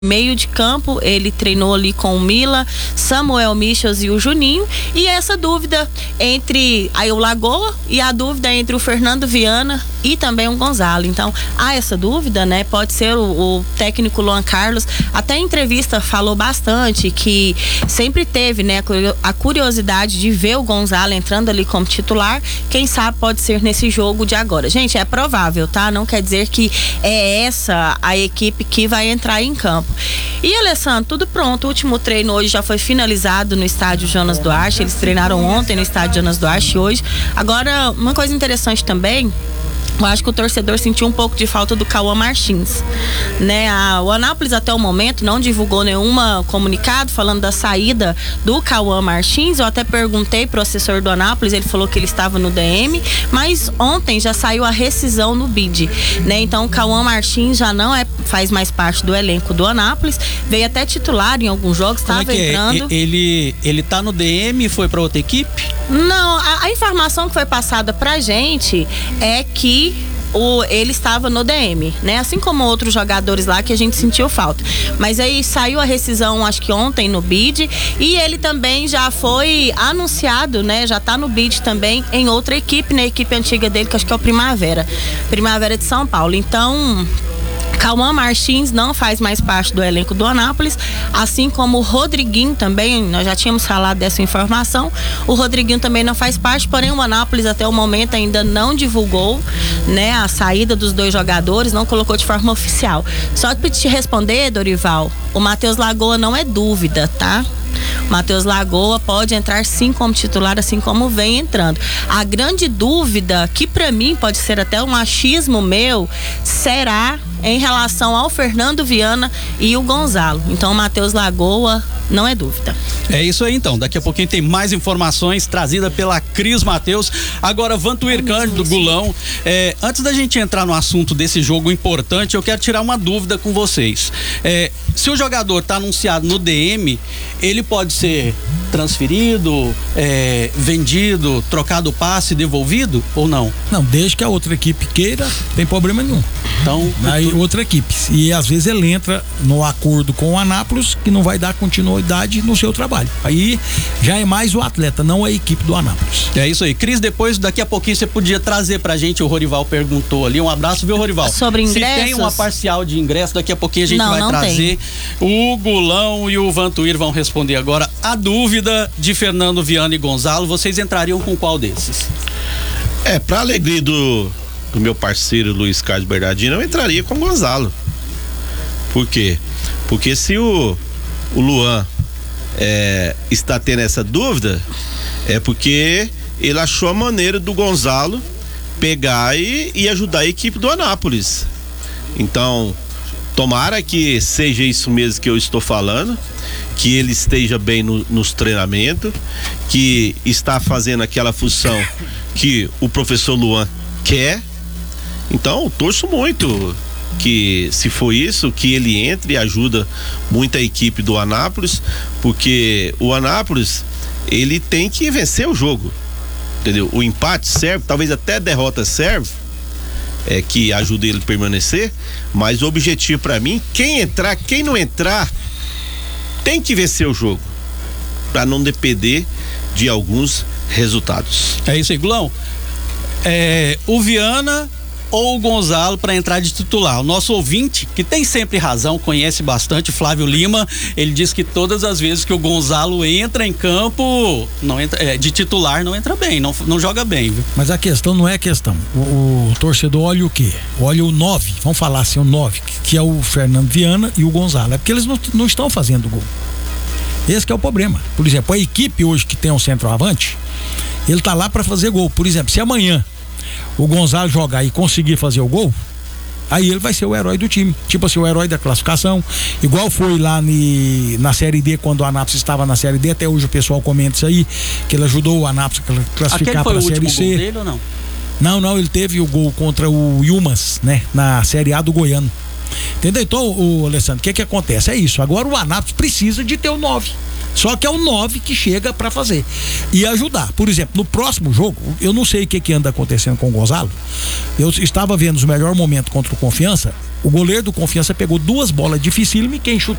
meio de campo, ele treinou ali com o Mila, Samuel Michels e o Juninho, e essa dúvida entre aí o Lagoa e a dúvida entre o Fernando Viana e também o Gonzalo. Então, há essa dúvida, né? Pode ser o técnico Luan Carlos, até em entrevista falou bastante que sempre teve, né, a curiosidade de ver o Gonzalo entrando ali como titular. Quem sabe pode ser nesse jogo de agora. Gente, é provável, tá? Não quer dizer que é essa a equipe que vai entrar em campo. E Alessandro, tudo pronto, o último treino hoje já foi finalizado no estádio Jonas Duarte, eles treinaram ontem no estádio Jonas Duarte hoje. Agora, uma coisa interessante também, eu acho que o torcedor sentiu um pouco de falta do Cauã Martins, né? O Anápolis até o momento não divulgou nenhum comunicado falando da saída do Cauã Martins. Eu até perguntei pro assessor do Anápolis, ele falou que ele estava no DM, mas ontem já saiu a rescisão no BID, né? Então o Cauã Martins já não faz mais parte do elenco do Anápolis, veio até titular em alguns jogos, estava entrando. Ele tá no DM e foi para outra equipe? Não, a informação que foi passada pra gente é que ele estava no DM, né? Assim como outros jogadores lá que a gente sentiu falta. Mas aí saiu a rescisão, acho que ontem no BID, e ele também já foi anunciado, né? Já tá no BID também em outra equipe, na equipe antiga dele, que acho que é o Primavera de São Paulo. Então, Cauã Martins não faz mais parte do elenco do Anápolis, assim como o Rodriguinho também, nós já tínhamos falado dessa informação, o Rodriguinho também não faz parte, porém o Anápolis até o momento ainda não divulgou, né, a saída dos dois jogadores, não colocou de forma oficial. Só que para te responder, Dorival, o Matheus Lagoa não é dúvida, tá? Matheus Lagoa pode entrar sim como titular, assim como vem entrando. A grande dúvida, que para mim pode ser até um achismo meu, será em relação ao Fernando Viana e o Gonzalo. Então, o Matheus Lagoa não é dúvida. É isso aí, então. Daqui a pouquinho tem mais informações trazidas pela Cris Mateus. Agora, Vantuir Cândido, Gulão. Antes da gente entrar no assunto desse jogo importante, eu quero tirar uma dúvida com vocês. Se o jogador está anunciado no DM, ele pode ser transferido, vendido, trocado o passe, devolvido ou não? Não, desde que a outra equipe queira, não tem problema nenhum. Então, aí outra equipe. E às vezes ele entra no acordo com o Anápolis, que não vai dar continuidade no seu trabalho. Aí já é mais o atleta, não a equipe do Anápolis. É isso aí. Cris, depois, daqui a pouquinho você podia trazer pra gente, o Rorival perguntou ali, um abraço, viu, Rorival? Sobre ingressos? Se tem uma parcial de ingresso, daqui a pouquinho a gente vai trazer. Tem. O Gulão e o Vantuir vão responder agora a dúvida de Fernando Viana e Gonzalo. Vocês entrariam com qual desses? Pra alegria do meu parceiro Luiz Carlos Bernardino, eu entraria com o Gonzalo. Por quê? Porque se o Luan está tendo essa dúvida, é porque ele achou a maneira do Gonzalo pegar e ajudar a equipe do Anápolis. Então, tomara que seja isso mesmo que eu estou falando, que ele esteja bem nos treinamentos, que está fazendo aquela função que o professor Luan quer. Então, eu torço muito que, se for isso, que ele entre e ajuda muito a equipe do Anápolis, porque o Anápolis, ele tem que vencer o jogo, entendeu? O empate serve, talvez até a derrota serve, que ajuda ele a permanecer, mas o objetivo para mim, quem entrar, quem não entrar, tem que vencer o jogo, para não depender de alguns resultados. É isso aí, Gulão. O Viana ou o Gonzalo para entrar de titular? O nosso ouvinte, que tem sempre razão, conhece bastante, Flávio Lima, ele diz que todas as vezes que o Gonzalo entra em campo, não entra, de titular, não entra bem, não joga bem, viu? Mas a questão não é a questão. O torcedor olha o quê? Olha o 9, vamos falar assim, o 9, que é o Fernando Viana e o Gonzalo. É porque eles não estão fazendo gol. Esse que é o problema. Por exemplo, a equipe hoje que tem um centroavante, ele tá lá para fazer gol. Por exemplo, se amanhã o Gonzalo jogar e conseguir fazer o gol, aí ele vai ser o herói do time, tipo assim, o herói da classificação, igual foi lá na Série D, quando o Anápolis estava na Série D, até hoje o pessoal comenta isso aí, que ele ajudou o Anápolis a classificar para a Série C. Gol dele ou não? Não, ele teve o gol contra o Yumas, né, na Série A do Goiano. Entendeu? Então, o Alessandro, o que acontece? É isso. Agora o Anápolis precisa de ter o 9. Só que é o 9 que chega pra fazer e ajudar. Por exemplo, no próximo jogo, eu não sei o que anda acontecendo com o Gonzalo. Eu estava vendo os melhores momentos contra o Confiança. O goleiro do Confiança pegou 2 bolas dificílimas e quem